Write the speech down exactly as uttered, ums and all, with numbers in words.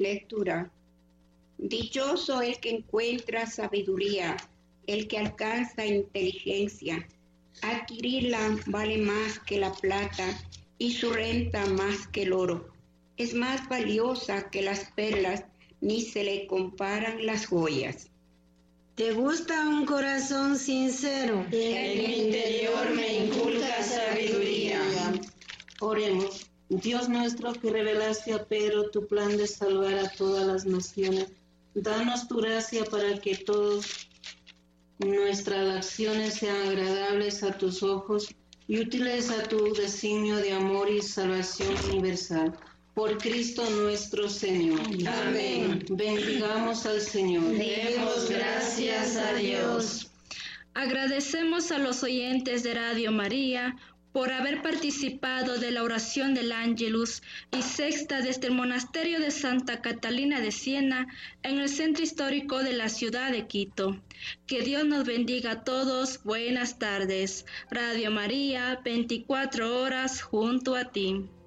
Lectura. Dichoso el que encuentra sabiduría, el que alcanza inteligencia. Adquirirla vale más que la plata y su renta más que el oro. Es más valiosa que las perlas, ni se le comparan las joyas. ¿Te gusta un corazón sincero? En mi interior me inculca sabiduría. Oremos. Dios nuestro, que revelaste a Pedro tu plan de salvar a todas las naciones, danos tu gracia para que todas nuestras acciones sean agradables a tus ojos y útiles a tu designio de amor y salvación universal. Por Cristo nuestro Señor. Amén. Bendigamos al Señor. Demos gracias a Dios. Agradecemos a los oyentes de Radio María por haber participado de la oración del Ángelus y sexta desde el monasterio de Santa Catalina de Siena en el centro histórico de la ciudad de Quito. Que Dios nos bendiga a todos. Buenas tardes. Radio María, veinticuatro horas junto a ti.